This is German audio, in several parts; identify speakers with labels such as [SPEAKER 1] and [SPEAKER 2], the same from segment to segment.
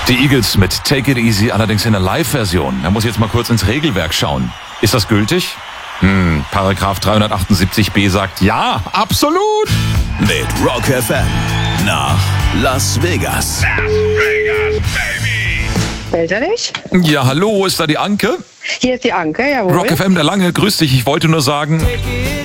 [SPEAKER 1] Die Eagles mit Take It Easy, allerdings in der Live-Version. Da muss ich jetzt mal kurz ins Regelwerk schauen. Ist das gültig? Paragraph 378b sagt ja, absolut.
[SPEAKER 2] Mit Rock FM nach Las Vegas.
[SPEAKER 3] Las Vegas, baby.
[SPEAKER 4] Bellt er nicht?
[SPEAKER 1] Ja, hallo, ist da die Anke?
[SPEAKER 4] Hier ist die Anke, jawohl.
[SPEAKER 1] Rock FM, der Lange, grüß dich. Ich wollte nur sagen,
[SPEAKER 4] Nein.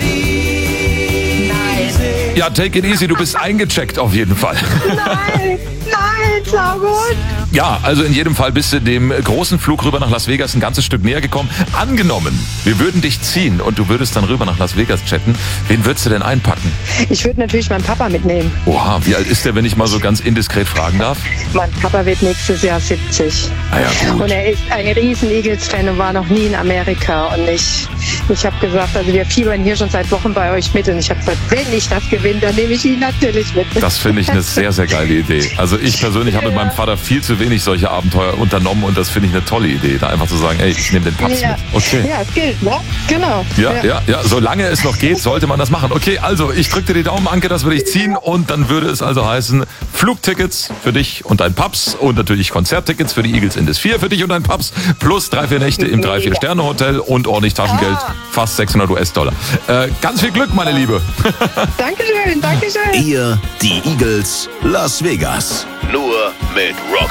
[SPEAKER 1] ja, Take It Easy, du bist eingecheckt auf jeden Fall.
[SPEAKER 4] Nein, saugut.
[SPEAKER 1] Ja, also in jedem Fall bist du dem großen Flug rüber nach Las Vegas ein ganzes Stück näher gekommen. Angenommen, wir würden dich ziehen und du würdest dann rüber nach Las Vegas chatten. Wen würdest du denn einpacken?
[SPEAKER 4] Ich würde natürlich meinen Papa mitnehmen.
[SPEAKER 1] Oha, wie alt ist der, wenn ich mal so ganz indiskret fragen darf?
[SPEAKER 4] Mein Papa wird nächstes Jahr 70.
[SPEAKER 1] Ah ja, gut.
[SPEAKER 4] Und er ist ein riesen Eagles-Fan und war noch nie in Amerika. Und ich habe gesagt, also wir fiebern hier schon seit Wochen bei euch mit. Und ich habe gesagt, wenn ich das gewinne, dann nehme ich ihn natürlich mit.
[SPEAKER 1] Das finde ich eine sehr, sehr geile Idee. Also ich persönlich habe mit meinem Vater viel zu wenig solche Abenteuer unternommen und das finde ich eine tolle Idee, da einfach zu sagen, ey, ich nehme den Paps mit. Okay.
[SPEAKER 4] Ja, es gilt, ne? Genau.
[SPEAKER 1] Ja, solange es noch geht, sollte man das machen. Okay, also ich drücke dir die Daumen, Anke, das würde ich ziehen und dann würde es also heißen, Flugtickets für dich und dein Paps und natürlich Konzerttickets für die Eagles in das 4 für dich und dein Paps plus 3-4 Nächte im 3-4-Sterne-Hotel und ordentlich Taschengeld, fast 600 US-Dollar. Ganz viel Glück, meine Liebe.
[SPEAKER 4] Dankeschön.
[SPEAKER 2] Ihr, die Eagles, Las Vegas. Nur mit Rock